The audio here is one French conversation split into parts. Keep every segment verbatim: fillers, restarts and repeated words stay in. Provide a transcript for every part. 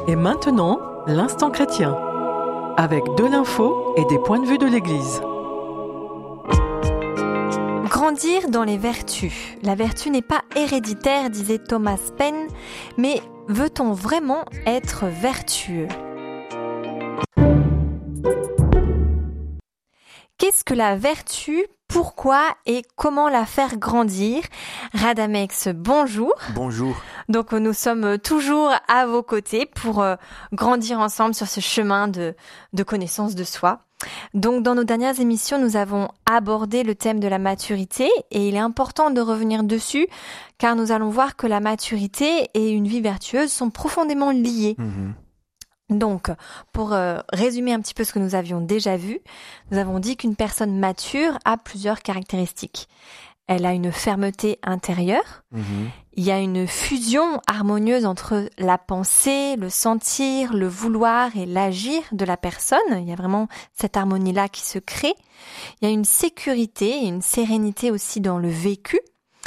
Et maintenant, l'instant chrétien, avec de l'info et des points de vue de l'Église. Grandir dans les vertus. La vertu n'est pas héréditaire, disait Thomas Paine, mais veut-on vraiment être vertueux ? Qu'est-ce que la vertu ? Pourquoi et comment la faire grandir ? Radamex, bonjour. Bonjour. Donc nous sommes toujours à vos côtés pour euh, grandir ensemble sur ce chemin de, de connaissance de soi. Donc dans nos dernières émissions, nous avons abordé le thème de la maturité et il est important de revenir dessus car nous allons voir que la maturité et une vie vertueuse sont profondément liées. Mmh. Donc, pour euh, résumer un petit peu ce que nous avions déjà vu, nous avons dit qu'une personne mature a plusieurs caractéristiques. Elle a une fermeté intérieure, mmh. Il y a une fusion harmonieuse entre la pensée, le sentir, le vouloir et l'agir de la personne. Il y a vraiment cette harmonie-là qui se crée. Il y a une sécurité et une sérénité aussi dans le vécu.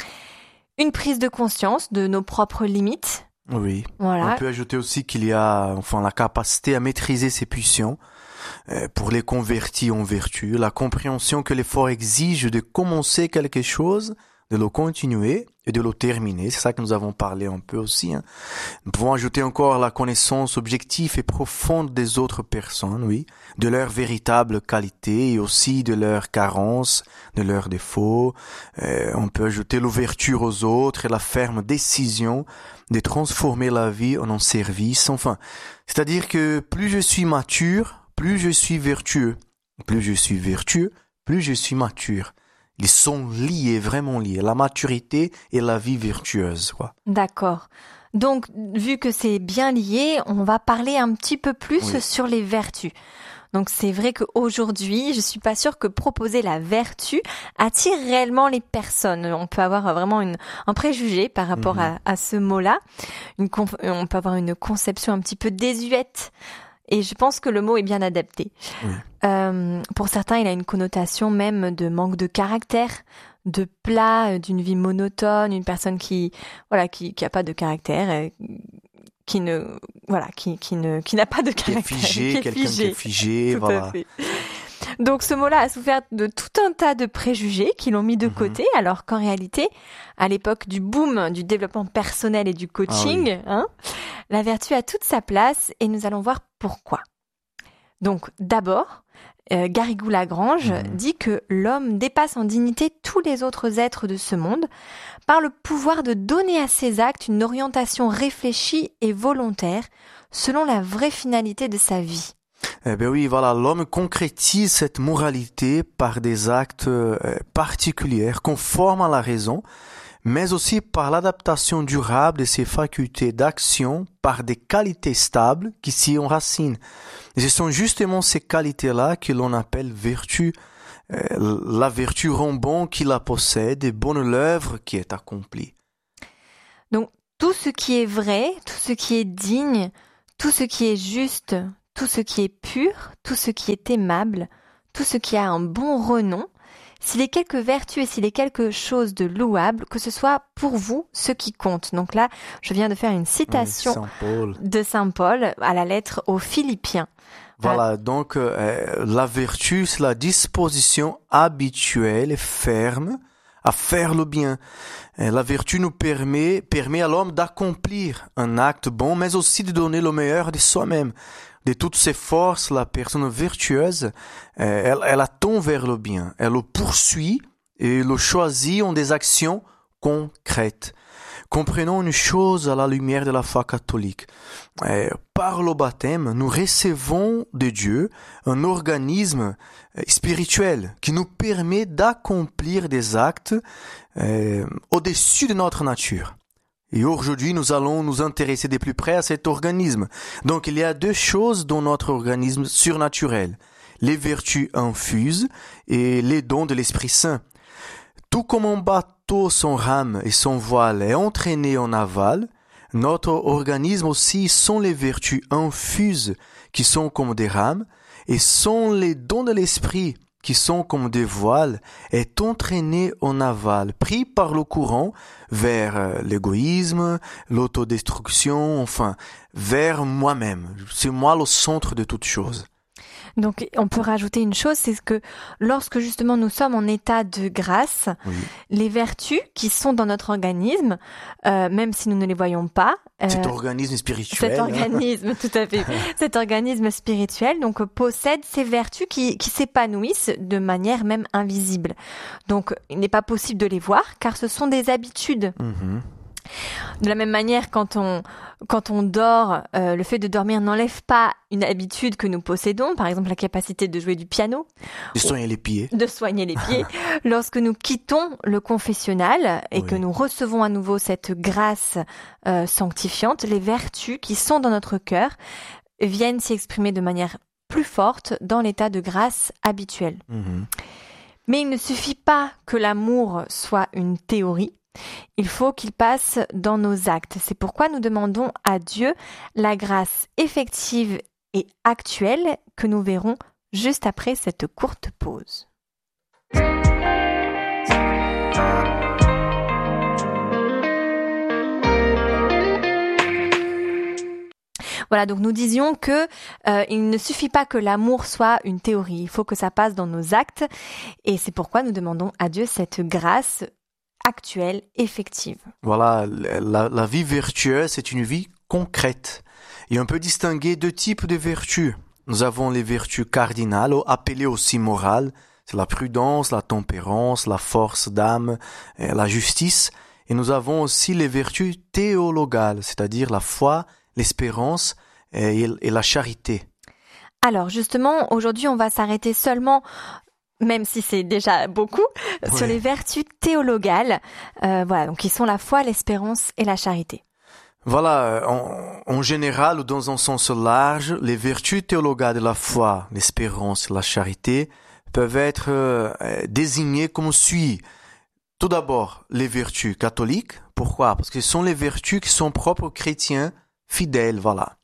Une prise de conscience de nos propres limites. Oui, voilà. On peut ajouter aussi qu'il y a enfin la capacité à maîtriser ses pulsions euh, pour les convertir en vertu, la compréhension que l'effort exige de commencer quelque chose, de le continuer et de le terminer. C'est ça que nous avons parlé un peu aussi. Hein. Nous pouvons ajouter encore la connaissance objective et profonde des autres personnes, oui, de leurs véritables qualités et aussi de leurs carences, de leurs défauts. Euh, on peut ajouter l'ouverture aux autres et la ferme décision de transformer la vie en un service. Enfin, c'est-à-dire que plus je suis mature, plus je suis vertueux. Plus je suis vertueux, plus je suis mature. Ils sont liés, vraiment liés. La maturité et la vie vertueuse, quoi. D'accord. Donc, vu que c'est bien lié, on va parler un petit peu plus oui. sur les vertus. Donc, c'est vrai qu'aujourd'hui, je suis pas sûre que proposer la vertu attire réellement les personnes. On peut avoir vraiment une, un préjugé par rapport mmh. à, à ce mot-là. Une, on peut avoir une conception un petit peu désuète. Et je pense que le mot est bien adapté. Oui. Euh, pour certains, il a une connotation même de manque de caractère, de plat, d'une vie monotone, une personne qui, voilà, qui, qui a pas de caractère, qui ne, voilà, qui, qui ne, qui n'a pas de caractère. Qui est figé, qui est quelqu'un figé. qui est figé, tout voilà. À fait. Donc ce mot-là a souffert de tout un tas de préjugés qui l'ont mis de mmh. côté, alors qu'en réalité, à l'époque du boom du développement personnel et du coaching, ah oui. hein, la vertu a toute sa place et nous allons voir pourquoi. Donc d'abord, euh, Garrigou-Lagrange mmh. dit que l'homme dépasse en dignité tous les autres êtres de ce monde par le pouvoir de donner à ses actes une orientation réfléchie et volontaire selon la vraie finalité de sa vie. Eh ben oui, voilà, l'homme concrétise cette moralité par des actes euh, particuliers, conformes à la raison, mais aussi par l'adaptation durable de ses facultés d'action par des qualités stables qui s'y enracinent. Et ce sont justement ces qualités-là que l'on appelle vertu. Euh, la vertu rend bon qui la possède et bonne l'œuvre qui est accomplie. Donc, tout ce qui est vrai, tout ce qui est digne, tout ce qui est juste, tout ce qui est pur, tout ce qui est aimable, tout ce qui a un bon renom, s'il est quelque vertu et s'il est quelque chose de louable, que ce soit pour vous ce qui compte. Donc là, je viens de faire une citation oui, Saint Paul. de Saint Paul à la lettre aux Philippiens. Voilà, ah. donc euh, la vertu, c'est la disposition habituelle et ferme à faire le bien. Et la vertu nous permet, permet à l'homme d'accomplir un acte bon, mais aussi de donner le meilleur de soi-même. De toutes ses forces, la personne vertueuse, euh, elle, elle attend vers le bien. Elle le poursuit et le choisit en des actions concrètes. Comprenons une chose à la lumière de la foi catholique. Euh, par le baptême, nous recevons de Dieu un organisme spirituel qui nous permet d'accomplir des actes euh, au-dessus de notre nature. Et aujourd'hui, nous allons nous intéresser de plus près à cet organisme. Donc, il y a deux choses dans notre organisme surnaturel. Les vertus infuses et les dons de l'Esprit Saint. Tout comme un bateau sans rame et sans voile est entraîné en aval, notre organisme aussi sont les vertus infuses qui sont comme des rames et sont les dons de l'Esprit qui sont comme des voiles, est entraîné en aval, pris par le courant vers euh, l'égoïsme, l'autodestruction, enfin, vers moi-même. C'est moi le centre de toute chose. Donc, on peut rajouter une chose, c'est que lorsque justement nous sommes en état de grâce, Oui. les vertus qui sont dans notre organisme, euh, même si nous ne les voyons pas, euh, Cet organisme spirituel. cet hein. organisme, tout à fait, cet organisme spirituel, donc euh, possède ces vertus qui, qui s'épanouissent de manière même invisible. Donc, il n'est pas possible de les voir, car ce sont des habitudes. Mhm. De la même manière, quand on, quand on dort, euh, le fait de dormir n'enlève pas une habitude que nous possédons, par exemple la capacité de jouer du piano, De soigner les pieds. de soigner les pieds. Lorsque nous quittons le confessionnal et Oui. que nous recevons à nouveau cette grâce euh, sanctifiante, les vertus qui sont dans notre cœur viennent s'y exprimer de manière plus forte dans l'état de grâce habituel. Mhm. Mais il ne suffit pas que l'amour soit une théorie. Il faut qu'il passe dans nos actes. C'est pourquoi nous demandons à Dieu la grâce effective et actuelle que nous verrons juste après cette courte pause. Voilà, donc nous disions que euh, il ne suffit pas que l'amour soit une théorie, il faut que ça passe dans nos actes, et c'est pourquoi nous demandons à Dieu cette grâce actuelle, effective. Voilà, la, la vie vertueuse, c'est une vie concrète. Et on peut distinguer deux types de vertus. Nous avons les vertus cardinales, appelées aussi morales. C'est la prudence, la tempérance, la force d'âme, la justice. Et nous avons aussi les vertus théologales, c'est-à-dire la foi, l'espérance et, et la charité. Alors justement, aujourd'hui, on va s'arrêter seulement, même si c'est déjà beaucoup, Oui. sur les vertus théologales, euh, voilà, donc qui sont la foi, l'espérance et la charité. Voilà, en, en général, ou dans un sens large, les vertus théologales de la foi, l'espérance et la charité peuvent être euh, désignées comme suit. Tout d'abord, les vertus catholiques. Pourquoi? Parce que ce sont les vertus qui sont propres aux chrétiens fidèles, voilà.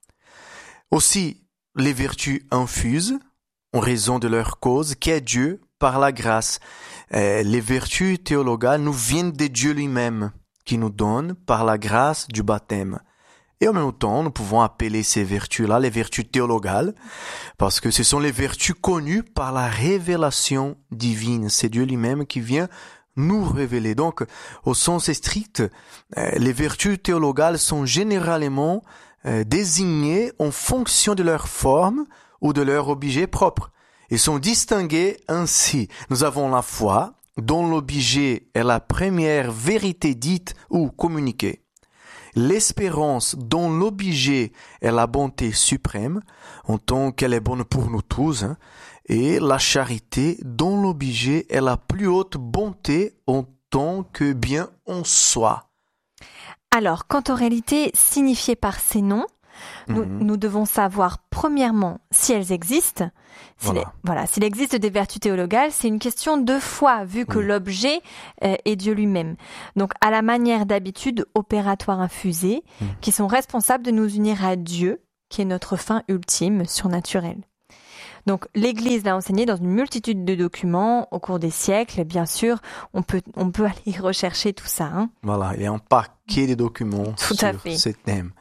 Aussi, les vertus infuses, en raison de leur cause, qui est Dieu par la grâce. Euh, les vertus théologales nous viennent de Dieu lui-même, qui nous donne par la grâce du baptême. Et en même temps, nous pouvons appeler ces vertus-là les vertus théologales, parce que ce sont les vertus connues par la révélation divine. C'est Dieu lui-même qui vient nous révéler. Donc, au sens strict, euh, les vertus théologales sont généralement euh, désignées en fonction de leur forme ou de leur objet propre, et sont distinguées ainsi. Nous avons la foi, dont l'objet est la première vérité dite ou communiquée. L'espérance, dont l'objet est la bonté suprême, en tant qu'elle est bonne pour nous tous, hein, et la charité, dont l'objet est la plus haute bonté en tant que bien en soi. Alors, quant aux réalités signifiées par ces noms, Nous, Mhm. nous devons savoir, premièrement, si elles existent. S'il Voilà. est- voilà, s'il existe des vertus théologales, c'est une question de foi, vu que Oui. l'objet euh, est Dieu lui-même. Donc, à la manière d'habitudes opératoires infusées, Mhm. qui sont responsables de nous unir à Dieu, qui est notre fin ultime, surnaturelle. Donc, l'Église l'a enseigné dans une multitude de documents au cours des siècles. Bien sûr, on peut, on peut aller rechercher tout ça, hein. Voilà, il y a un paquet de documents Tout à sur fait. ce thème.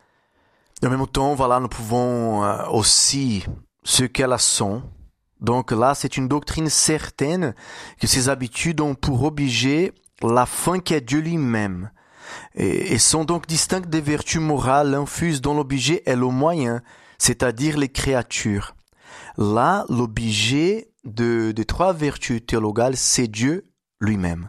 Et en même temps, voilà, nous pouvons euh, aussi ce qu'elles sont. Donc là, c'est une doctrine certaine que ces habitudes ont pour objet la fin qui est Dieu lui-même. Et, et sont donc distinctes des vertus morales infuses dont l'objet est le moyen, c'est-à-dire les créatures. Là, l'objet de, des trois vertus théologales, c'est Dieu lui-même.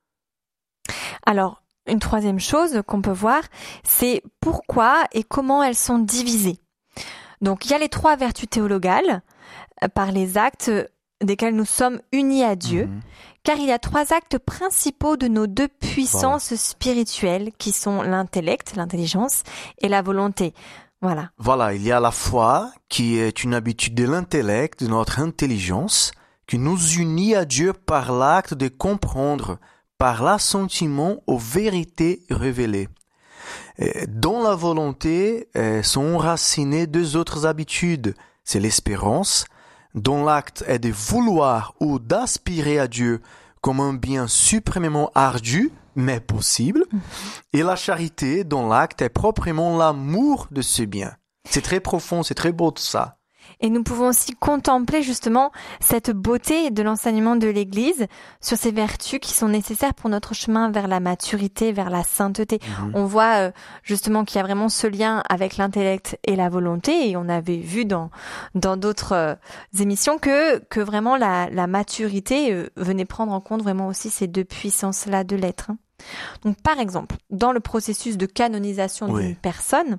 Alors, une troisième chose qu'on peut voir, c'est pourquoi et comment elles sont divisées. Donc, il y a les trois vertus théologales euh, par les actes desquels nous sommes unis à Dieu, Mhm. car il y a trois actes principaux de nos deux puissances spirituelles qui sont l'intellect, l'intelligence, et la volonté. Voilà. Voilà, il y a la foi qui est une habitude de l'intellect, de notre intelligence, qui nous unit à Dieu par l'acte de comprendre, par l'assentiment aux vérités révélées. Et dans la volonté euh, sont enracinées deux autres habitudes. C'est l'espérance, dont l'acte est de vouloir ou d'aspirer à Dieu comme un bien suprêmement ardu, mais possible, et la charité dont l'acte est proprement l'amour de ce bien. C'est très profond, c'est très beau tout ça. Et nous pouvons aussi contempler justement cette beauté de l'enseignement de l'Église sur ces vertus qui sont nécessaires pour notre chemin vers la maturité, vers la sainteté. Mmh. On voit euh, justement qu'il y a vraiment ce lien avec l'intellect et la volonté, et on avait vu dans dans d'autres euh, émissions que que vraiment la, la maturité euh, venait prendre en compte vraiment aussi ces deux puissances-là de l'être. Hein. Donc par exemple, dans le processus de canonisation oui. d'une personne,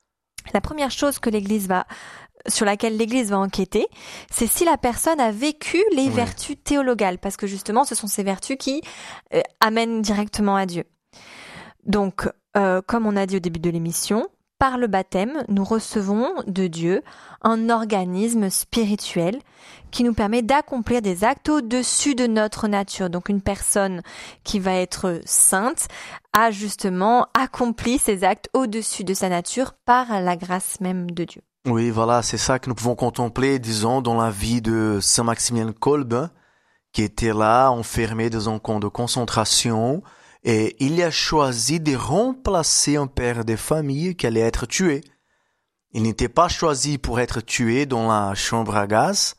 la première chose que l'Église va sur laquelle l'Église va enquêter, c'est si la personne a vécu les oui. vertus théologales, parce que justement, ce sont ces vertus qui euh, amènent directement à Dieu. Donc, euh, comme on a dit au début de l'émission, par le baptême, nous recevons de Dieu un organisme spirituel qui nous permet d'accomplir des actes au-dessus de notre nature. Donc, une personne qui va être sainte a justement accompli ces actes au-dessus de sa nature par la grâce même de Dieu. Oui, voilà, c'est ça que nous pouvons contempler, disons, dans la vie de Saint Maximilien Kolbe, qui était là, enfermé dans un camp de concentration, et il a choisi de remplacer un père de famille qui allait être tué. Il n'était pas choisi pour être tué dans la chambre à gaz,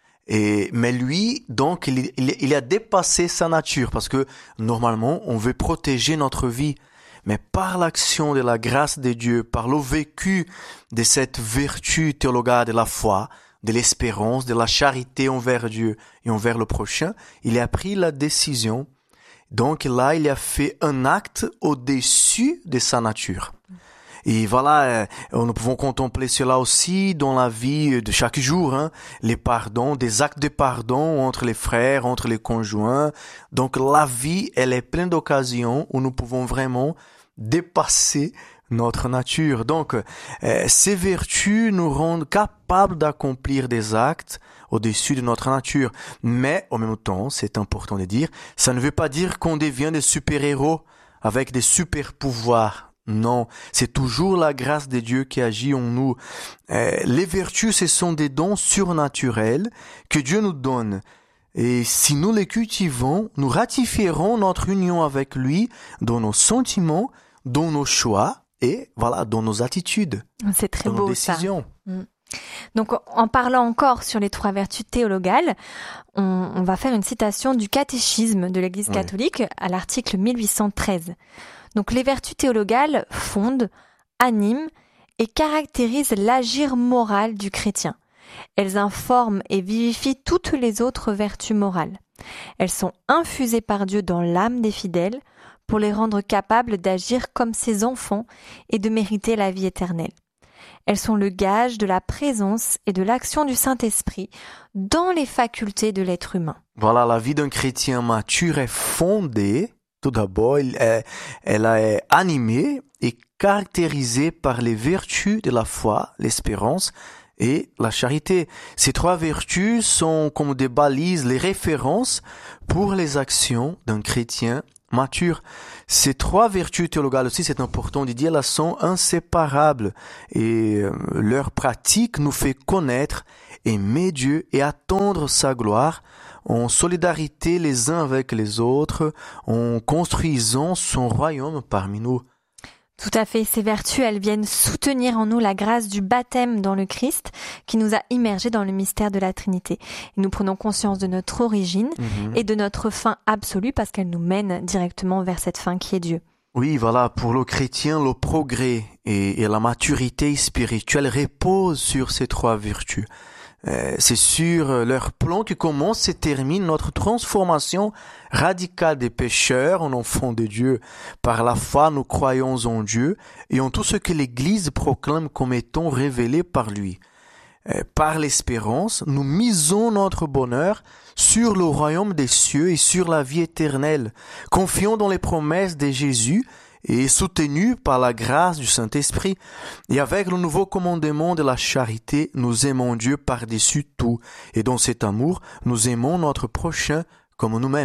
et, mais lui, donc, il, il, il a dépassé sa nature, parce que normalement, on veut protéger notre vie. Mais par l'action de la grâce de Dieu, par le vécu de cette vertu théologale de la foi, de l'espérance, de la charité envers Dieu et envers le prochain, il a pris la décision. Donc là, il a fait un acte au-dessus de sa nature. Et voilà, nous pouvons contempler cela aussi dans la vie de chaque jour, hein, les pardons, des actes de pardon entre les frères, entre les conjoints. Donc la vie, elle est pleine d'occasions où nous pouvons vraiment dépasser notre nature. Donc, euh, ces vertus nous rendent capables d'accomplir des actes au-dessus de notre nature. Mais, en même temps, c'est important de dire, ça ne veut pas dire qu'on devient des super-héros avec des super-pouvoirs. Non, c'est toujours la grâce de Dieu qui agit en nous. Euh, les vertus, ce sont des dons surnaturels que Dieu nous donne. Et si nous les cultivons, nous ratifierons notre union avec lui dans nos sentiments, dans nos choix et voilà, dans nos attitudes. C'est très dans beau nos décisions. Ça. Mm. Donc, en parlant encore sur les trois vertus théologales, on, on va faire une citation du catéchisme de l'Église catholique oui. à l'article mille huit cent treize. Donc, les vertus théologales fondent, animent et caractérisent l'agir moral du chrétien. Elles informent et vivifient toutes les autres vertus morales. Elles sont infusées par Dieu dans l'âme des fidèles pour les rendre capables d'agir comme ses enfants et de mériter la vie éternelle. Elles sont le gage de la présence et de l'action du Saint-Esprit dans les facultés de l'être humain. Voilà, la vie d'un chrétien mature est fondée, tout d'abord, elle est, elle est animée et caractérisée par les vertus de la foi, l'espérance et la charité. Ces trois vertus sont comme des balises, les références pour les actions d'un chrétien mature. Ces trois vertus théologales aussi, c'est important de dire, elles sont inséparables et euh, leur pratique nous fait connaître, aimer Dieu et attendre sa gloire en solidarité les uns avec les autres, en construisant son royaume parmi nous. Tout à fait, ces vertus, elles viennent soutenir en nous la grâce du baptême dans le Christ qui nous a immergés dans le mystère de la Trinité. Et nous prenons conscience de notre origine mmh. et de notre fin absolue parce qu'elle nous mène directement vers cette fin qui est Dieu. Oui, voilà, pour le chrétien, le progrès et, et la maturité spirituelle reposent sur ces trois vertus. Euh, c'est sur leur plan que commence et termine notre transformation radicale des pécheurs en enfants de Dieu. Par la foi, nous croyons en Dieu et en tout ce que l'Église proclame comme étant révélé par lui. Euh, par l'espérance, nous misons notre bonheur sur le royaume des cieux et sur la vie éternelle, confions dans les promesses de Jésus et soutenus par la grâce du Saint-Esprit. Et avec le nouveau commandement de la charité, nous aimons Dieu par-dessus tout. Et dans cet amour, nous aimons notre prochain comme nous-mêmes.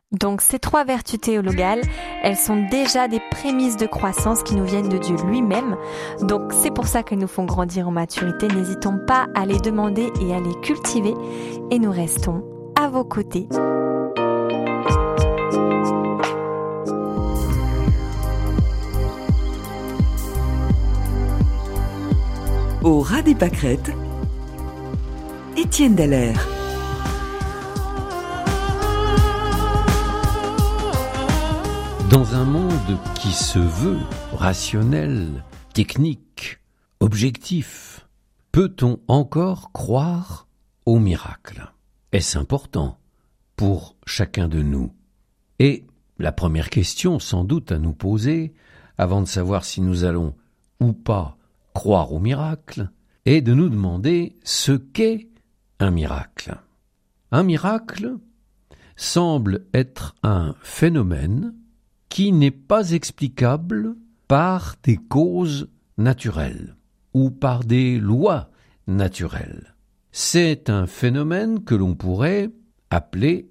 Donc ces trois vertus théologales, elles sont déjà des prémices de croissance qui nous viennent de Dieu lui-même. Donc c'est pour ça qu'elles nous font grandir en maturité. N'hésitons pas à les demander et à les cultiver. Et nous restons à vos côtés. Au ras des pâquerettes, Étienne Dallaire. Dans un monde qui se veut rationnel, technique, objectif, peut-on encore croire au miracle ? Est-ce important pour chacun de nous ? Et la première question sans doute à nous poser, avant de savoir si nous allons ou pas croire au miracle, est de nous demander ce qu'est un miracle. Un miracle semble être un phénomène qui n'est pas explicable par des causes naturelles ou par des lois naturelles. C'est un phénomène que l'on pourrait appeler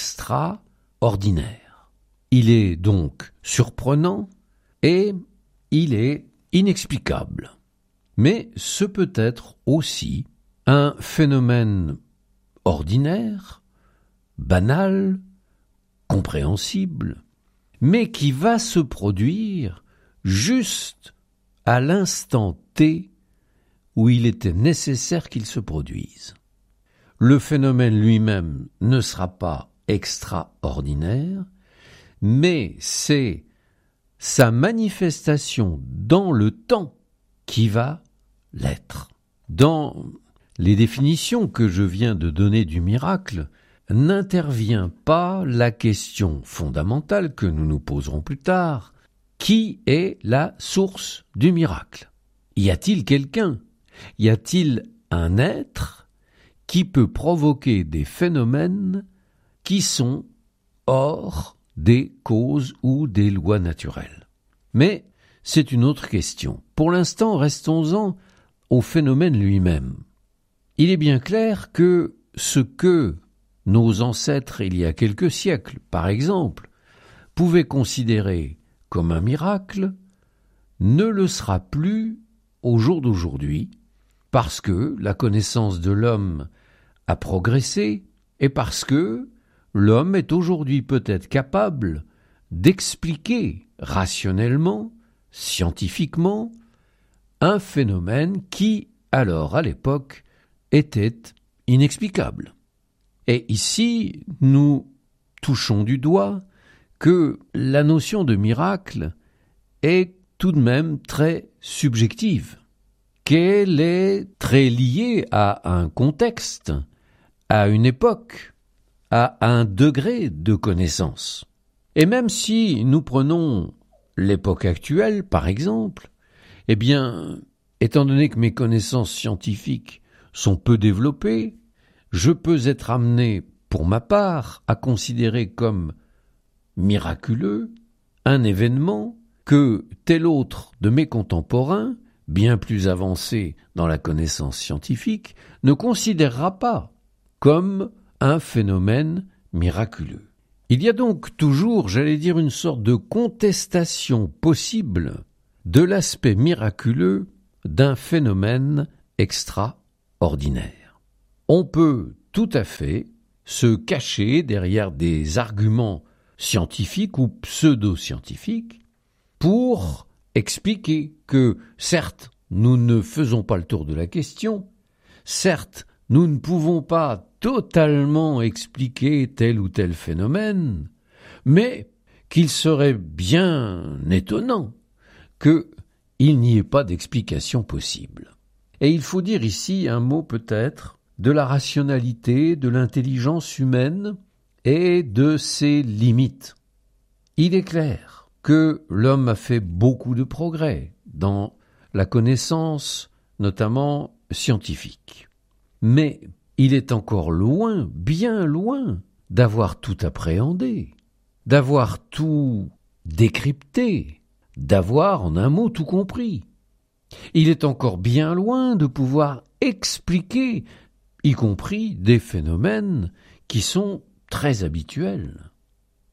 extraordinaire. Il est donc surprenant et il est inexplicable. Mais ce peut être aussi un phénomène ordinaire, banal, compréhensible, mais qui va se produire juste à l'instant T où il était nécessaire qu'il se produise. Le phénomène lui-même ne sera pas extraordinaire, mais c'est sa manifestation dans le temps qui va l'être. Dans les définitions que je viens de donner du miracle, n'intervient pas la question fondamentale que nous nous poserons plus tard. Qui est la source du miracle ? Y a-t-il quelqu'un ? Y a-t-il un être qui peut provoquer des phénomènes qui sont hors des causes ou des lois naturelles ? Mais c'est une autre question. Pour l'instant, restons-en au phénomène lui-même. Il est bien clair que ce que nos ancêtres, il y a quelques siècles, par exemple, pouvaient considérer comme un miracle, ne le sera plus au jour d'aujourd'hui, parce que la connaissance de l'homme a progressé et parce que l'homme est aujourd'hui peut-être capable d'expliquer rationnellement, scientifiquement, un phénomène qui, alors à l'époque, était inexplicable. Et ici, nous touchons du doigt que la notion de miracle est tout de même très subjective, qu'elle est très liée à un contexte, à une époque, à un degré de connaissance. Et même si nous prenons l'époque actuelle, par exemple, eh bien, étant donné que mes connaissances scientifiques sont peu développées, je peux être amené, pour ma part, à considérer comme miraculeux un événement que tel autre de mes contemporains, bien plus avancé dans la connaissance scientifique, ne considérera pas comme un phénomène miraculeux. Il y a donc toujours, j'allais dire, une sorte de contestation possible de l'aspect miraculeux d'un phénomène extraordinaire. On peut tout à fait se cacher derrière des arguments scientifiques ou pseudo-scientifiques pour expliquer que, certes, nous ne faisons pas le tour de la question, certes, nous ne pouvons pas totalement expliquer tel ou tel phénomène, mais qu'il serait bien étonnant qu'il n'y ait pas d'explication possible. Et il faut dire ici un mot peut-être de la rationalité, de l'intelligence humaine et de ses limites. Il est clair que l'homme a fait beaucoup de progrès dans la connaissance, notamment scientifique. Mais il est encore loin, bien loin, d'avoir tout appréhendé, d'avoir tout décrypté, d'avoir, en un mot, tout compris. Il est encore bien loin de pouvoir expliquer, y compris des phénomènes qui sont très habituels.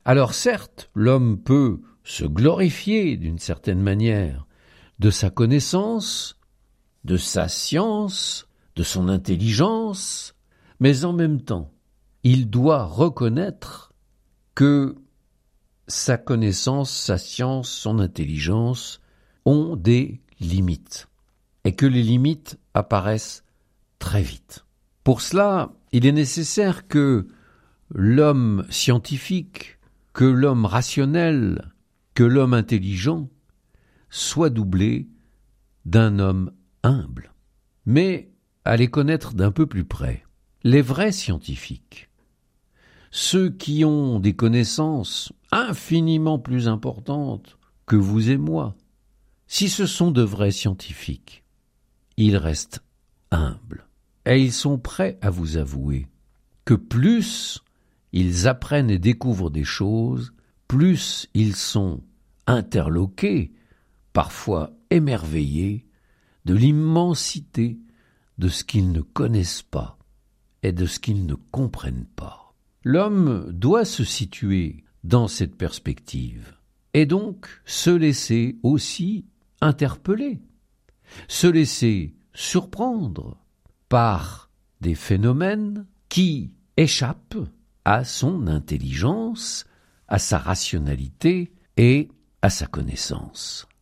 Alors certes, l'homme peut se glorifier d'une certaine manière de sa connaissance, de sa science, de son intelligence, mais en même temps, il doit reconnaître que sa connaissance, sa science, son intelligence ont des limites, et que les limites apparaissent très vite. Pour cela, il est nécessaire que l'homme scientifique, que l'homme rationnel, que l'homme intelligent soit doublé d'un homme humble. Mais à les connaître d'un peu plus près, les vrais scientifiques, ceux qui ont des connaissances infiniment plus importantes que vous et moi, si ce sont de vrais scientifiques, ils restent humbles. Et ils sont prêts à vous avouer que plus ils apprennent et découvrent des choses, plus ils sont interloqués, parfois émerveillés, de l'immensité de ce qu'ils ne connaissent pas et de ce qu'ils ne comprennent pas. L'homme doit se situer dans cette perspective et donc se laisser aussi interpeller, se laisser surprendre par des phénomènes qui échappent à son intelligence, à sa rationalité et à sa connaissance.